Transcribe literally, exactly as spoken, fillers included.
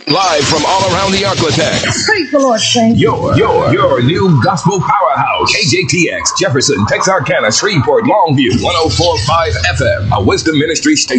Live from all around the Arklatex. Praise the Lord, saints. Your, your, your new gospel powerhouse. K J T X, Jefferson, Texarkana, Shreveport, Longview, one oh four point five F M. A Wisdom Ministry station.